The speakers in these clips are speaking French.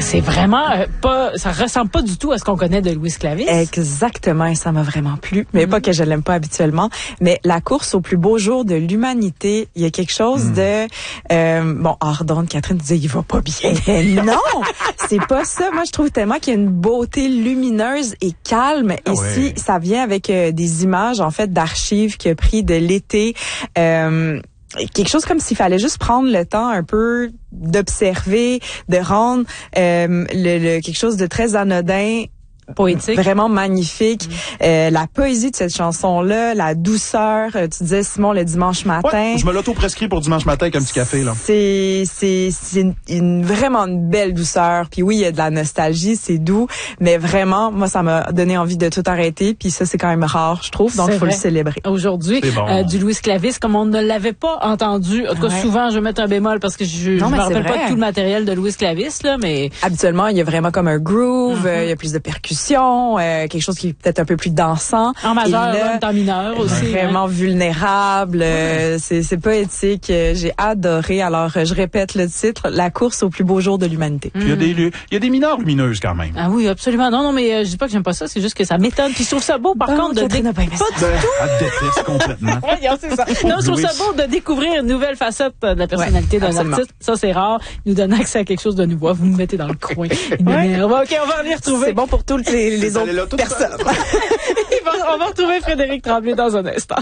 c'est vraiment ça ressemble pas du tout à ce qu'on connaît de Louis Clavis. Exactement, et ça m'a vraiment plu. Mais pas que je l'aime pas habituellement, mais la course au plus beau jour de l'humanité, il y a quelque chose de Ardon, Catherine disait il va pas bien. Mais non, c'est pas ça. Moi, je trouve tellement qu'il y a une beauté lumineuse et calme. Et si ça vient avec des images en fait d'archives qu'il a pris de l'été. Quelque chose comme s'il fallait juste prendre le temps un peu d'observer, de rendre quelque chose de très anodin, poétique, vraiment magnifique. La poésie de cette chanson-là, la douceur. Tu disais Simon le dimanche matin. Ouais, je me l'auto-prescris pour dimanche matin avec un petit café là. C'est vraiment une belle douceur. Puis oui, il y a de la nostalgie, c'est doux, mais vraiment, moi, ça m'a donné envie de tout arrêter. Puis ça, c'est quand même rare, je trouve. Donc, il faut le célébrer. Aujourd'hui, du Louis Clavis, comme on ne l'avait pas entendu. En tout cas, souvent, je vais mettre un bémol parce que je me rappelle pas de tout le matériel de Louis Clavis là, mais habituellement, il y a vraiment comme un groove, il y a plus de percussions. Quelque chose qui est peut-être un peu plus dansant. En majeur, en mineur aussi. Vraiment vulnérable. C'est poétique. J'ai adoré. Alors, je répète le titre, La course au plus beau jour de l'humanité. Puis il y a des mineurs lumineuses quand même. Ah oui, absolument. Non, mais je dis pas que j'aime pas ça, c'est juste que ça m'étonne. Puis je trouve ça beau, par contre, de Elle déteste complètement. C'est ça. Non, je trouve ça beau de découvrir une nouvelle facette de la personnalité d'un artiste. Ça, c'est rare. Il nous donne accès à quelque chose de nouveau. Vous me mettez dans le coin. OK, on va aller retrouver. C'est bon pour tous les autres personnes. On va retrouver Frédéric Tremblay dans un instant.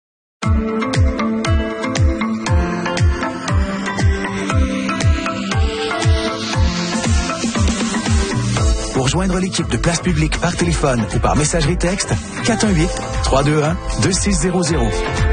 Pour joindre l'équipe de Place Publique par téléphone ou par messagerie texte, 418-321-2600.